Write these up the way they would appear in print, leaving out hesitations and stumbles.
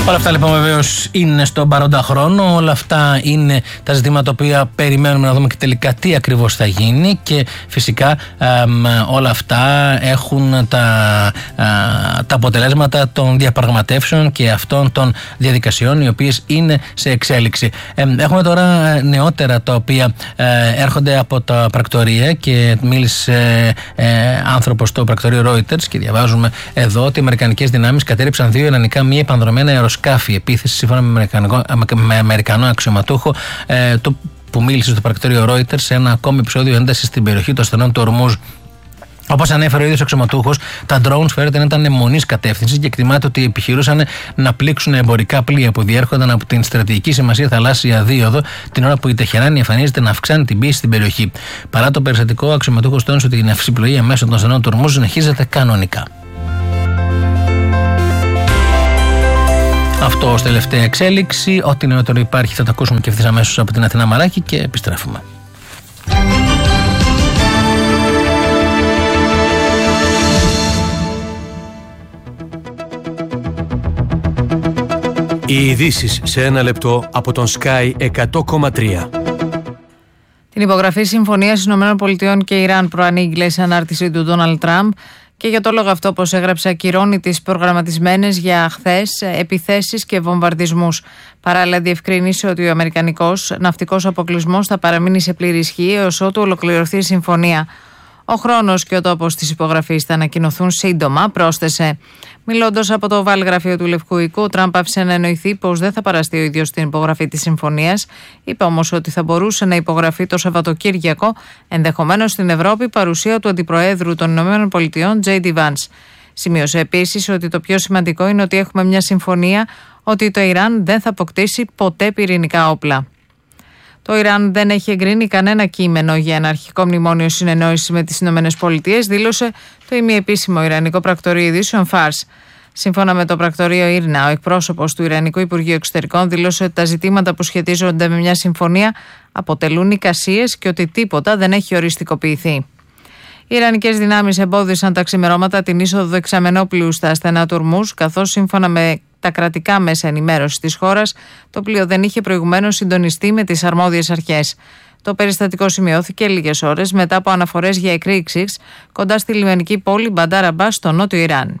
Όλα αυτά λοιπόν βεβαίως είναι στον παρόντα χρόνο. Όλα αυτά είναι τα ζητήματα τα οποία περιμένουμε να δούμε και τελικά τι ακριβώς θα γίνει, και φυσικά όλα αυτά έχουν τα αποτελέσματα των διαπραγματεύσεων και αυτών των διαδικασιών οι οποίες είναι σε εξέλιξη. Έχουμε τώρα νεότερα τα οποία έρχονται από τα πρακτορία, και μίλησε άνθρωπος στο πρακτορείο Reuters και διαβάζουμε εδώ ότι οι αμερικανικές δυνάμεις κατέρριψαν 2 ιρανικά μη επανδρομένα αεροσκάφη. Επίθεση σύμφωνα με αμερικανό αξιωματούχο που μίλησε στο πρακτορείο Reuters σε ένα ακόμη επεισόδιο έντασης στην περιοχή των στενών του Ορμούζ. Όπως ανέφερε ο ίδιος ο αξιωματούχος, τα drones φέρεται να ήταν μονής κατεύθυνσης και εκτιμάται ότι επιχειρούσαν να πλήξουν εμπορικά πλοία που διέρχονταν από την στρατηγική σημασία θαλάσσια δίωδο, την ώρα που η Τεχεράνη εμφανίζεται να αυξάνει την πίεση στην περιοχή. Παρά το περιστατικό, ο αξιωματούχος τόνισε ότι η ναυσιπλοεία μέσω των στενών του Ορμούζ συνεχίζεται κανονικά. Αυτό ως τελευταία εξέλιξη. Ό,τι νεότερο υπάρχει θα το ακούσουμε και ευθύς αμέσως από την Αθηνά Μαράκη και επιστρέφουμε. Οι ειδήσεις σε 1 λεπτό από τον Sky 100,3. Την υπογραφή συμφωνίας ΗΠΑ και Ιράν προανήγγειλε σε ανάρτηση του Ντόναλντ Τραμπ, και για το λόγο αυτό, όπως έγραψε, ακυρώνει τις προγραμματισμένες για χθες επιθέσεις και βομβαρδισμούς. Παράλληλα, διευκρίνησε ότι ο αμερικανικός ναυτικός αποκλεισμός θα παραμείνει σε πλήρη ισχύ έως ότου ολοκληρωθεί η συμφωνία. Ο χρόνος και ο τόπος της υπογραφής θα ανακοινωθούν σύντομα, πρόσθεσε. Μιλώντας από το Oval γραφείο του Λευκού Οίκου, ο Τραμπ άφησε να εννοηθεί πως δεν θα παραστεί ο ίδιος στην υπογραφή της συμφωνίας. Είπε όμως ότι θα μπορούσε να υπογραφεί το Σαββατοκύριακο, ενδεχομένως στην Ευρώπη, παρουσία του Αντιπροέδρου των ΗΠΑ, J.D. Vance. Σημείωσε επίσης ότι το πιο σημαντικό είναι ότι έχουμε μια συμφωνία ότι το Ιράν δεν θα αποκτήσει ποτέ πυρηνικά όπλα. Το Ιράν δεν έχει εγκρίνει κανένα κείμενο για ένα αρχικό μνημόνιο συνεννόησης με τις ΗΠΑ, δήλωσε το ημιεπίσημο Ιρανικό Πρακτορείο Ειδήσεων Φάρς. Σύμφωνα με το πρακτορείο Ήρνα, ο εκπρόσωπος του Ιρανικού Υπουργείου Εξωτερικών δήλωσε ότι τα ζητήματα που σχετίζονται με μια συμφωνία αποτελούν εικασίες και ότι τίποτα δεν έχει οριστικοποιηθεί. Οι Ιρανικές δυνάμεις εμπόδισαν τα ξημερώματα την είσοδο δεξαμενόπλοιου στα στενά του Ορμούζ, καθώς σύμφωνα με τα κρατικά μέσα ενημέρωσης της χώρας, το πλοίο δεν είχε προηγουμένως συντονιστεί με τις αρμόδιες αρχές. Το περιστατικό σημειώθηκε λίγες ώρες μετά από αναφορές για εκρήξεις κοντά στη λιμενική πόλη Μπαντάρ Αμπάς στο νότιο Ιράν.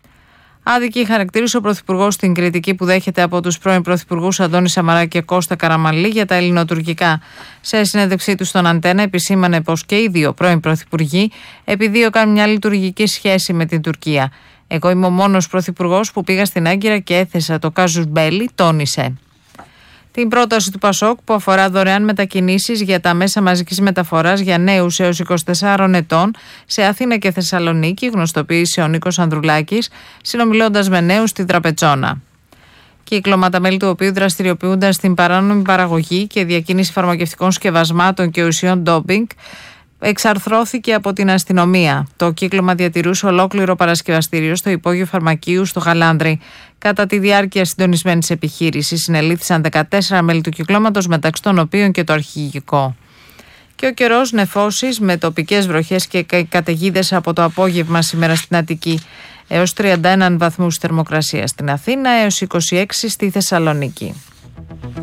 Άδικη χαρακτήρισε ο Πρωθυπουργός την κριτική που δέχεται από τους πρώην Πρωθυπουργούς Αντώνη Σαμαρά και Κώστα Καραμανλή για τα ελληνοτουρκικά. Σε συνέντευξή του στον Αντένα, επισήμανε πως και οι 2 πρώην Πρωθυπουργοί επιδίωκαν μια λειτουργική σχέση με την Τουρκία. Εγώ είμαι ο μόνος πρωθυπουργός που πήγα στην Άγκυρα και έθεσα το κάζους μπέλι, τόνισε. Την πρόταση του Πασόκ που αφορά δωρεάν μετακινήσεις για τα μέσα μαζικής μεταφοράς για νέους έως 24 ετών σε Αθήνα και Θεσσαλονίκη γνωστοποίησε ο Νίκος Ανδρουλάκης, συνομιλώντας με νέους στην Τραπετσόνα. Κύκλωμα, μέλη του οποίου δραστηριοποιούνταν στην παράνομη παραγωγή και διακίνηση φαρμακευτικών σκευασμάτων και ουσιών ντόμπινγκ, εξαρθρώθηκε από την αστυνομία. Το κύκλωμα διατηρούσε ολόκληρο παρασκευαστήριο στο υπόγειο φαρμακείου στο Χαλάνδρι. Κατά τη διάρκεια συντονισμένης επιχείρησης συνελήφθησαν 14 μέλη του κυκλώματος, μεταξύ των οποίων και το αρχηγικό. Και ο καιρός, νεφώσεις με τοπικές βροχές και καταιγίδες από το απόγευμα σήμερα στην Αττική. Έως 31 βαθμούς θερμοκρασία στην Αθήνα, έως 26 στη Θεσσαλονίκη.